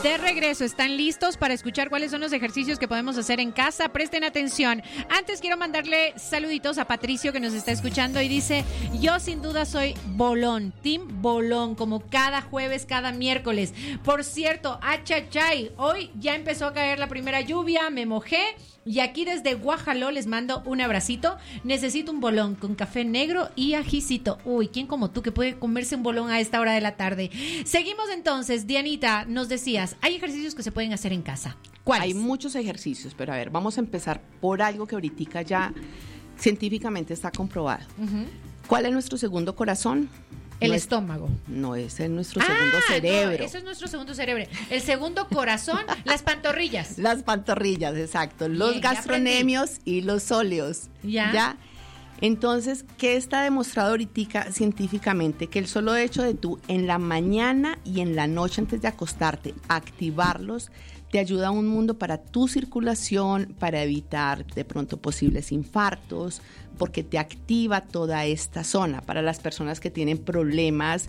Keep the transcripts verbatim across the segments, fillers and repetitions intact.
de regreso. ¿Están listos para escuchar cuáles son los ejercicios que podemos hacer en casa? Presten atención. Antes quiero mandarle saluditos a Patricio, que nos está escuchando y dice: yo sin duda soy bolón, team bolón, como cada jueves, cada miércoles. Por cierto, achachay, hoy ya empezó a caer la primera lluvia, me mojé. Y aquí desde Guajaló les mando un abracito. Necesito un bolón con café negro y ajicito. Uy, ¿quién como tú que puede comerse un bolón a esta hora de la tarde? Seguimos entonces. Dianita, nos decías, hay ejercicios que se pueden hacer en casa. ¿Cuáles? Hay muchos ejercicios, pero a ver, vamos a empezar por algo que ahorita ya científicamente está comprobado. Uh-huh. ¿Cuál es nuestro segundo corazón? El no estómago. Es, no, ese es nuestro ah, segundo cerebro. No, eso es nuestro segundo cerebro. El segundo corazón, las pantorrillas. Las pantorrillas, exacto. Bien, los gastronemios y los óleos. ¿Ya? ¿Ya? Entonces, ¿qué está demostrado ahorita científicamente? Que el solo hecho de tú en la mañana y en la noche antes de acostarte activarlos te ayuda a un mundo para tu circulación, para evitar de pronto posibles infartos, porque te activa toda esta zona. Para las personas que tienen problemas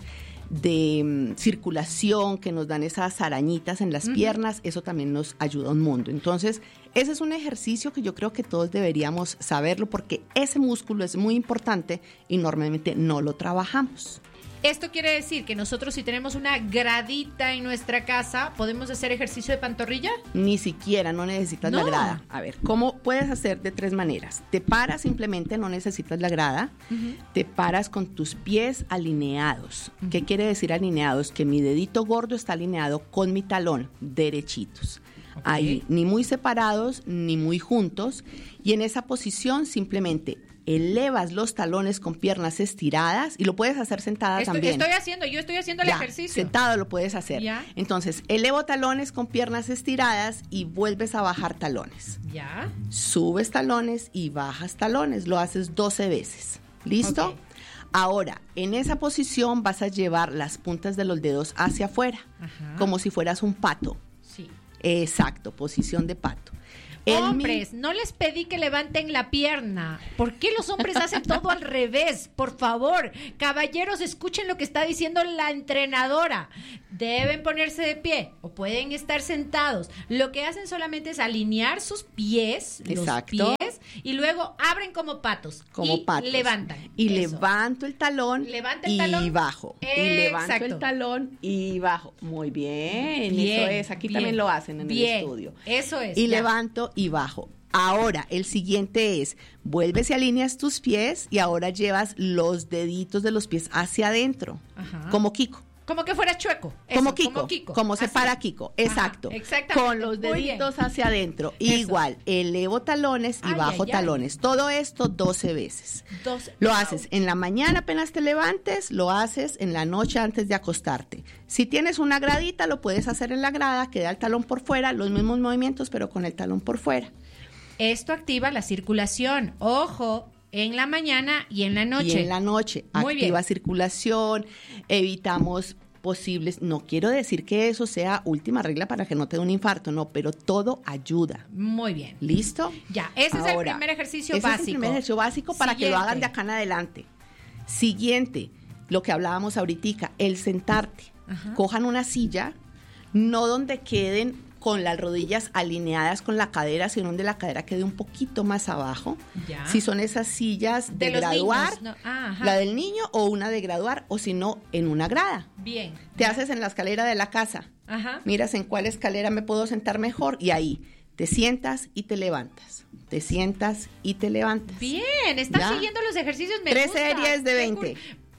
de um, circulación, que nos dan esas arañitas en las uh-huh. piernas, eso también nos ayuda un mundo. Entonces, ese es un ejercicio que yo creo que todos deberíamos saberlo, porque ese músculo es muy importante y normalmente no lo trabajamos. Esto quiere decir que nosotros, si tenemos una gradita en nuestra casa, ¿podemos hacer ejercicio de pantorrilla? Ni siquiera, no necesitas no. la grada. A ver, ¿cómo puedes hacer? De tres maneras. Te paras simplemente, no necesitas la grada. Uh-huh. Te paras con tus pies alineados. Uh-huh. ¿Qué quiere decir alineados? Que mi dedito gordo está alineado con mi talón, derechitos. Okay. Ahí, ni muy separados, ni muy juntos. Y en esa posición simplemente elevas los talones con piernas estiradas y lo puedes hacer sentada estoy, también. Estoy haciendo, yo estoy haciendo el ya, ejercicio. Sentado lo puedes hacer. Ya. Entonces, elevo talones con piernas estiradas y vuelves a bajar talones. Ya. Subes talones y bajas talones. Lo haces doce veces. ¿Listo? Okay. Ahora, en esa posición vas a llevar las puntas de los dedos hacia afuera, ajá, como si fueras un pato. Sí. Exacto, posición de pato. Hombres, no les pedí que levanten la pierna. ¿Por qué los hombres hacen todo al revés? Por favor, caballeros, escuchen lo que está diciendo la entrenadora. Deben ponerse de pie o pueden estar sentados. Lo que hacen solamente es alinear sus pies, exacto, los pies, y luego abren como patos. Como y patos. levantan. Y Eso. levanto el talón, Levanta el y talón. bajo. Exacto. Y levanto el talón y bajo. Muy bien, bien eso es. Aquí bien, también lo hacen en bien, el estudio. Eso es. Y ya. levanto y bajo. Ahora, el siguiente es, vuelves y alineas tus pies y ahora llevas los deditos de los pies hacia adentro, ajá, como Kiko. Como que fuera chueco. Eso, como, Kiko, como Kiko. Como se así. Para Kiko, exacto. Ajá, exactamente. Con los deditos hacia adentro. Igual, elevo talones y ay, bajo ay, talones. Ay. Todo esto doce veces. doce. Lo wow. haces en la mañana apenas te levantes, lo haces en la noche antes de acostarte. Si tienes una gradita, lo puedes hacer en la grada, queda el talón por fuera, los mismos movimientos, pero con el talón por fuera. Esto activa la circulación. Ojo, en la mañana y en la noche. Y en la noche. Muy activa bien. Circulación, evitamos posibles, no quiero decir que eso sea última regla para que no te dé un infarto, no, pero todo ayuda. Muy bien. ¿Listo? Ya, ese Ahora, es el primer ejercicio ese básico. Es el primer ejercicio básico para Siguiente. Que lo hagan de acá en adelante. Siguiente, lo que hablábamos ahorita, el sentarte. Ajá. Cojan una silla, no donde queden con las rodillas alineadas con la cadera, sino donde la cadera quede un poquito más abajo. Ya. Si son esas sillas de, de graduar, no. ah, la del niño o una de graduar, o si no, en una grada. Bien. Te ya. haces en la escalera de la casa. Ajá. Miras en cuál escalera me puedo sentar mejor y ahí te sientas y te levantas. Te sientas y te levantas. Bien, estás ¿ya? Siguiendo los ejercicios. Me Tres gusta. series de veinte.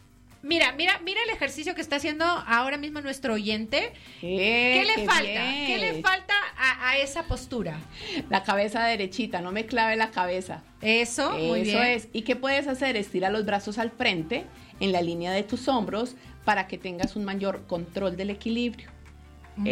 Mira, mira, mira el ejercicio que está haciendo ahora mismo nuestro oyente. ¿Qué, ¿Qué le qué falta? bien. ¿Qué le falta a, a esa postura? La cabeza derechita, no me clave la cabeza. Eso, muy bien. Eso es. ¿Y qué puedes hacer? Estira los brazos al frente, en la línea de tus hombros, para que tengas un mayor control del equilibrio. Muy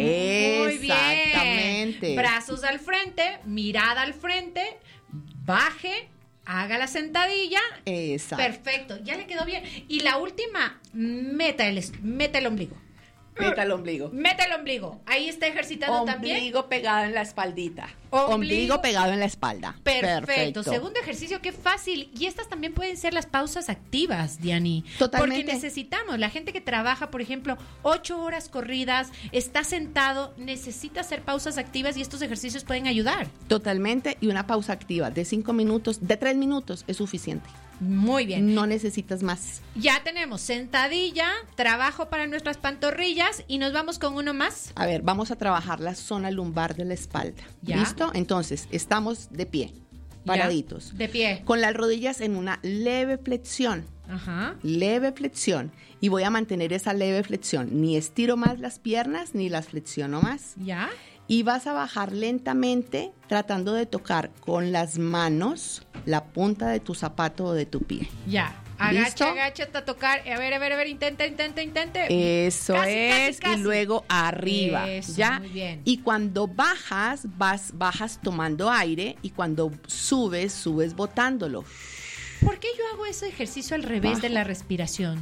Exactamente. Bien. Brazos al frente, mirada al frente, baje. Haga la sentadilla. Exacto. Perfecto, ya le quedó bien. Y la última, meta el, meta el ombligo. Meta el ombligo. Mete el ombligo. Ahí está ejercitando ombligo también. Ombligo pegado en la espaldita. Ombligo. Ombligo pegado en la espalda. Perfecto. Perfecto. Segundo ejercicio, qué fácil. Y estas también pueden ser las pausas activas, Diani. Totalmente. Porque necesitamos, la gente que trabaja, por ejemplo, ocho horas corridas, está sentado, necesita hacer pausas activas y estos ejercicios pueden ayudar. Totalmente. Y una pausa activa de cinco minutos, de tres minutos es suficiente. Muy bien. No necesitas más. Ya tenemos sentadilla, trabajo para nuestras pantorrillas y nos vamos con uno más. A ver, vamos a trabajar la zona lumbar de la espalda. ¿Ya? ¿Listo? Entonces, estamos de pie, paraditos. Ya, de pie. Con las rodillas en una leve flexión. Ajá. Leve flexión. Y voy a mantener esa leve flexión. Ni estiro más las piernas, ni las flexiono más. ¿Ya? Y vas a bajar lentamente, tratando de tocar con las manos la punta de tu zapato o de tu pie. Ya. Agacha, ¿Listo? agáchate a tocar. A ver, a ver, a ver, intenta, intenta, intente. Eso Casi, es. casi, casi. Y luego arriba. Eso, ¿ya? muy bien. Y cuando bajas, vas, bajas tomando aire. Y cuando subes, subes botándolo. ¿Por qué yo hago ese ejercicio al revés Bajo. de la respiración?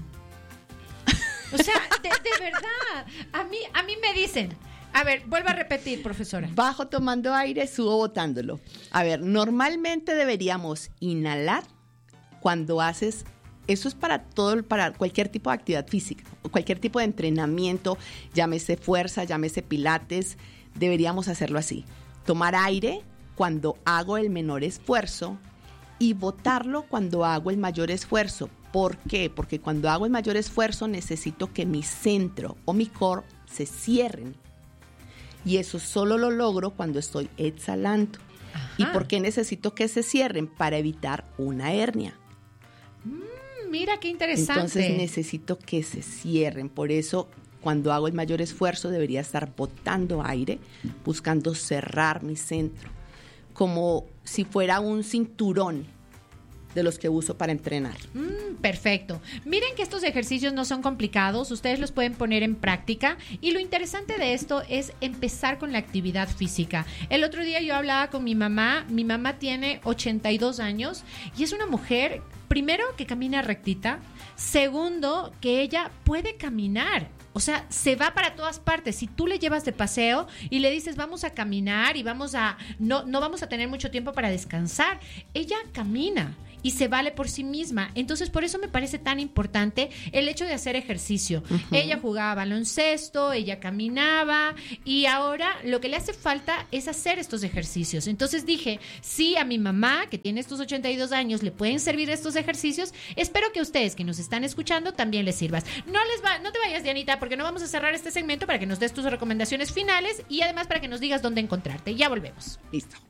O sea, de, de verdad. A mí, a mí me dicen. A ver, vuelvo a repetir, profesora. Bajo tomando aire, subo botándolo. A ver, normalmente deberíamos inhalar cuando haces. Eso es para todo, para cualquier tipo de actividad física, cualquier tipo de entrenamiento, llámese fuerza, llámese pilates, deberíamos hacerlo así. Tomar aire cuando hago el menor esfuerzo y botarlo cuando hago el mayor esfuerzo. ¿Por qué? Porque cuando hago el mayor esfuerzo necesito que mi centro o mi core se cierren. Y eso solo lo logro cuando estoy exhalando. Ajá. ¿Y por qué necesito que se cierren? Para evitar una hernia. Mira qué interesante. Entonces necesito que se cierren. Por eso, cuando hago el mayor esfuerzo, debería estar botando aire, buscando cerrar mi centro, como si fuera un cinturón de los que uso para entrenar. Mm, perfecto. Miren que estos ejercicios no son complicados, ustedes los pueden poner en práctica y lo interesante de esto es empezar con la actividad física. El otro día yo hablaba con mi mamá, mi mamá tiene ochenta y dos años y es una mujer, primero, que camina rectita, segundo, que ella puede caminar. O sea, se va para todas partes. Si tú le llevas de paseo y le dices, vamos a caminar y vamos a, no, no vamos a tener mucho tiempo para descansar, ella camina y se vale por sí misma. Entonces, por eso me parece tan importante el hecho de hacer ejercicio. Uh-huh. Ella jugaba baloncesto, ella caminaba y ahora lo que le hace falta es hacer estos ejercicios. Entonces dije, sí, a mi mamá, que tiene estos ochenta y dos años, le pueden servir estos ejercicios. Espero que a ustedes que nos están escuchando también les sirvas. No les va, no te vayas, Dianita, porque no vamos a cerrar este segmento para que nos des tus recomendaciones finales y además para que nos digas dónde encontrarte. Ya volvemos. Listo.